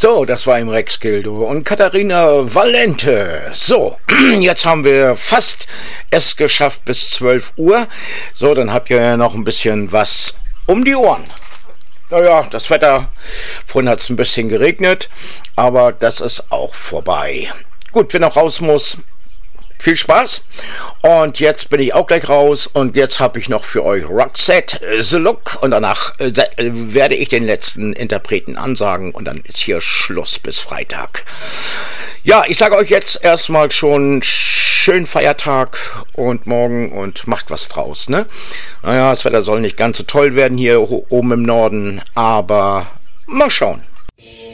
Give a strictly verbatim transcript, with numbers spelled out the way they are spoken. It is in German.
So, das war im Rex Gildo und Katharina Valente. So, jetzt haben wir fast es geschafft bis zwölf Uhr. So, dann habt ihr ja noch ein bisschen was um die Ohren. Naja, das Wetter, vorhin hat es ein bisschen geregnet, aber das ist auch vorbei. Gut, wer noch raus muss, viel Spaß. Und jetzt bin ich auch gleich raus und jetzt habe ich noch für euch Roxette The Look und danach äh, werde ich den letzten Interpreten ansagen und dann ist hier Schluss bis Freitag. Ja, ich sage euch jetzt erstmal schon schönen Feiertag und morgen und macht was draus, ne? Naja, das Wetter soll nicht ganz so toll werden hier oben im Norden, aber mal schauen.